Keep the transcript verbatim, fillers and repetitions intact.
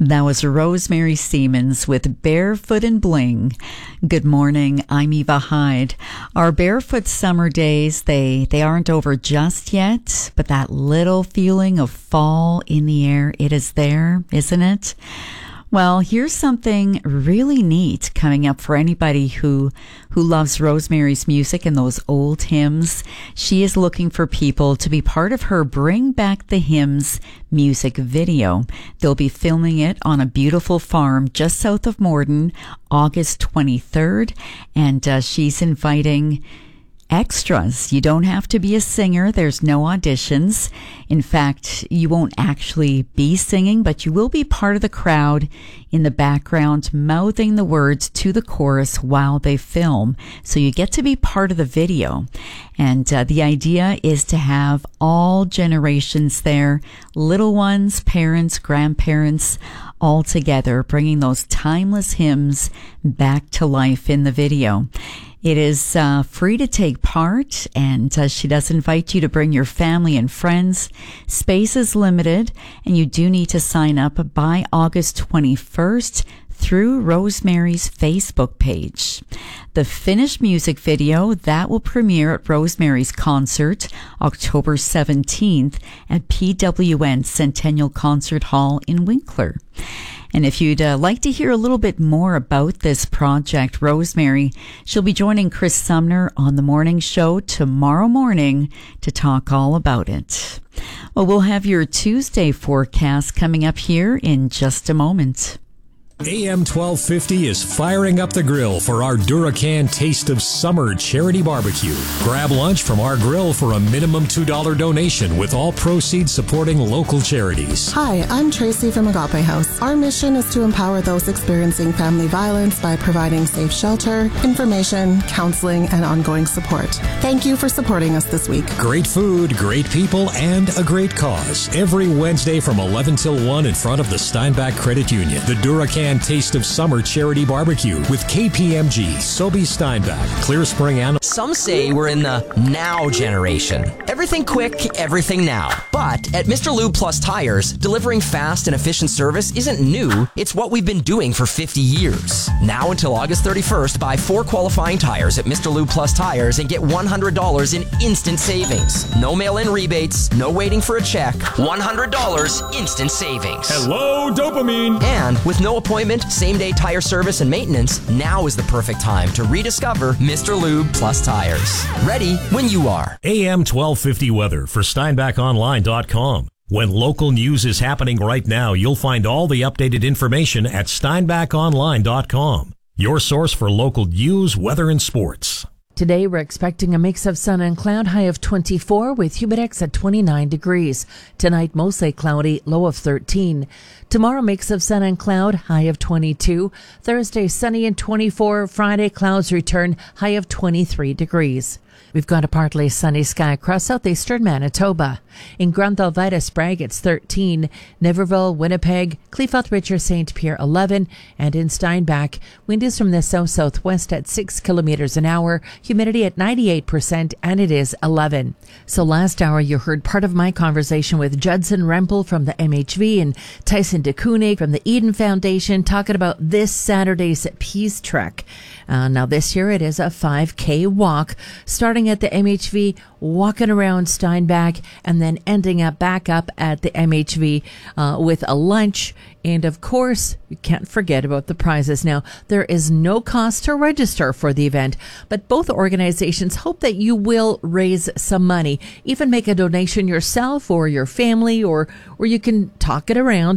That was Rosemary Siemens with Barefoot and Bling. Good morning, I'm Eva Hyde. Our barefoot summer days, they, they aren't over just yet, but that little feeling of fall in the air, it is there, isn't it? Well, here's something really neat coming up for anybody who who loves Rosemary's music and those old hymns. She is looking for people to be part of her Bring Back the Hymns music video. They'll be filming it on a beautiful farm just south of Morden, August twenty-third, and uh, she's inviting extras. You don't have to be a singer. There's no auditions. In fact, you won't actually be singing, but you will be part of the crowd in the background, mouthing the words to the chorus while they film. So you get to be part of the video. And uh, the idea is to have all generations there, little ones, parents, grandparents, all together, bringing those timeless hymns back to life in the video. It is uh, free to take part, and uh, she does invite you to bring your family and friends. Space is limited, and you do need to sign up by August twenty-first through Rosemary's Facebook page. The finished music video, that will premiere at Rosemary's concert October seventeenth at P W N Centennial Concert Hall in Winkler. And if you'd uh, like to hear a little bit more about this project, Rosemary, she'll be joining Chris Sumner on the morning show tomorrow morning to talk all about it. Well, we'll have your Tuesday forecast coming up here in just a moment. A M twelve fifty is firing up the grill for our Duracan Taste of Summer charity barbecue. Grab lunch from our grill for a minimum two dollars donation, with all proceeds supporting local charities. Hi, I'm Tracy from Agape House. Our mission is to empower those experiencing family violence by providing safe shelter, information, counseling, and ongoing support. Thank you for supporting us this week. Great food, great people, and a great cause. Every Wednesday from eleven till one in front of the Steinbach Credit Union. The Duracan Taste of Summer charity barbecue with K P M G, Sobey Steinbach, Clear Spring, and... Some say we're in the now generation. Everything quick, everything now. But at Mister Lube Plus Tires, delivering fast and efficient service isn't new. It's what we've been doing for fifty years. Now until August thirty-first, buy four qualifying tires at Mister Lube Plus Tires and get one hundred dollars in instant savings. No mail-in rebates, no waiting for a check. one hundred dollars instant savings. Hello, dopamine! And with no appointment, same-day tire service and maintenance, now is the perfect time to rediscover Mister Lube Plus Tires. Ready when you are. A M twelve fifty weather for Steinbach Online dot com. When local news is happening right now, you'll find all the updated information at Steinbach Online dot com. Your source for local news, weather, and sports. Today, we're expecting a mix of sun and cloud, high of twenty-four with humidex at twenty-nine degrees. Tonight, mostly cloudy, low of thirteen. Tomorrow, mix of sun and cloud, high of twenty-two. Thursday, sunny and twenty-four. Friday, clouds return, high of twenty-three degrees. We've got a partly sunny sky across southeastern Manitoba. In Grand Helvetia, Sprague, it's thirteen. Niverville, Winnipeg, Clearfield, Richard, Saint Pierre, eleven. And in Steinbach, wind is from the south-southwest at six kilometers an hour, humidity at ninety-eight percent, and it is eleven. So last hour, you heard part of my conversation with Judson Rempel from the M H V and Tyson DeKooning from the Eden Foundation, talking about this Saturday's Peace Trek. Uh, now, this year, it is a five K walk, starting at the M H V, walking around Steinbach, and then ending up back up at the M H V uh, with a lunch. And of course, you can't forget about the prizes. Now, there is no cost to register for the event, but both organizations hope that you will raise some money, even make a donation yourself or your family, or, or you can talk it around.